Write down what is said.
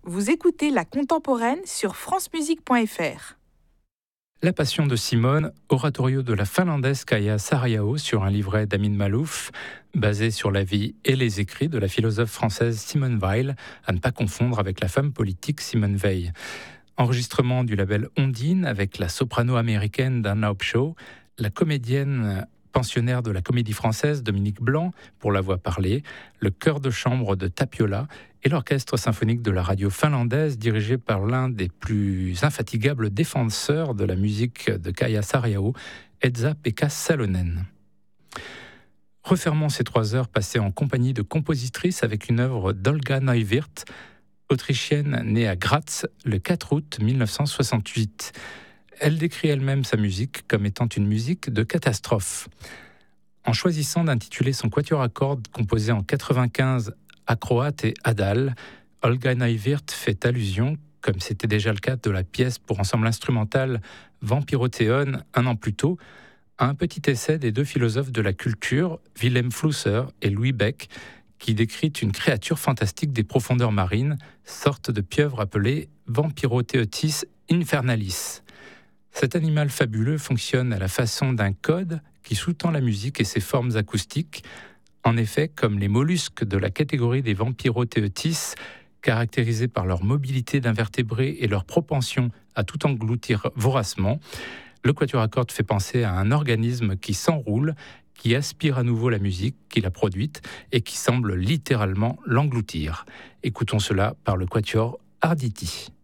Vous écoutez La Contemporaine sur francemusique.fr. La Passion de Simone, oratorio de la finlandaise Kaija Saariaho sur un livret d'Amin Maalouf, basé sur la vie et les écrits de la philosophe française Simone Weil, à ne pas confondre avec la femme politique Simone Veil. Enregistrement du label Ondine avec la soprano américaine Dana Upshaw, la comédienne pensionnaire de la Comédie Française Dominique Blanc pour la voix parlée, le chœur de chambre de Tapiola et l'orchestre symphonique de la radio finlandaise dirigé par l'un des plus infatigables défenseurs de la musique de Kaija Saariaho, Esa-Pekka Salonen. Refermons ces 3 heures passées en compagnie de compositrices avec une œuvre d'Olga Neuwirth, autrichienne née à Graz le 4 août 1968. Elle décrit elle-même sa musique comme étant une musique de catastrophe. En choisissant d'intituler son quatuor à cordes composé en 95 Acroate et Adal, Olga Neuwirth fait allusion, comme c'était déjà le cas de la pièce pour ensemble instrumental Vampyrothéon un an plus tôt, à un petit essai des 2 philosophes de la culture, Wilhelm Flusser et Louis Beck, qui décrit une créature fantastique des profondeurs marines, sorte de pieuvre appelée Vampyrothéotis infernalis. Cet animal fabuleux fonctionne à la façon d'un code qui sous-tend la musique et ses formes acoustiques. En effet, comme les mollusques de la catégorie des Vampyrothéotis, caractérisés par leur mobilité d'invertébrés et leur propension à tout engloutir voracement, le quatuor à cordes fait penser à un organisme qui s'enroule, qui aspire à nouveau la musique qu'il a produite et qui semble littéralement l'engloutir. Écoutons cela par le quatuor Arditi.